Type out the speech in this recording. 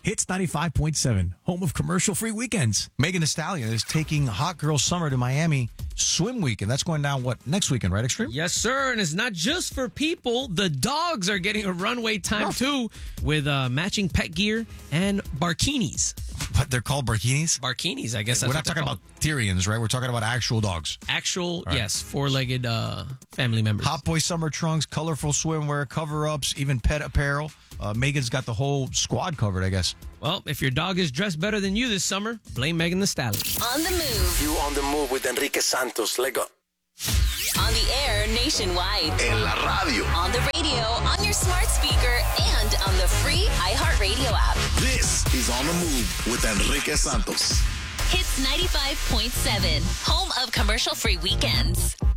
Hits 95.7, home of commercial-free weekends. Megan Thee Stallion is taking Hot Girl Summer to Miami Swim Weekend. That's going down, next weekend, right, Extreme? Yes, sir. And it's not just for people. The dogs are getting a runway time, too, with matching pet gear and barkinis. But they're called barkinis? Barkinis, I guess that's We're not talking about Tyrians, right? We're talking about actual dogs. Actual, yes, four-legged family members. Hot Boy summer trunks, colorful swimwear, cover-ups, even pet apparel. Megan's got the whole squad covered, I guess. Well, if your dog is dressed better than you this summer, blame Megan Thee Stallion. On the move. You on the move with Enrique Santos. Let go. On the air nationwide. En la radio. On the radio, on your smart speaker, and on the free iHeartRadio app. This is On the Move with Enrique Santos. Hits 95.7, home of commercial-free weekends.